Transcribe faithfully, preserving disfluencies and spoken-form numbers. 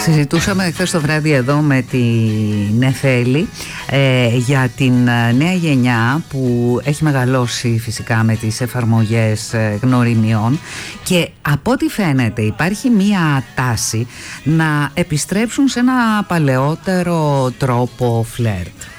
Συζητούσαμε χθες το βράδυ εδώ με την Νεφέλη ε, για την νέα γενιά που έχει μεγαλώσει φυσικά με τις εφαρμογές γνωριμιών και από ό,τι φαίνεται υπάρχει μία τάση να επιστρέψουν σε ένα παλαιότερο τρόπο φλερτ.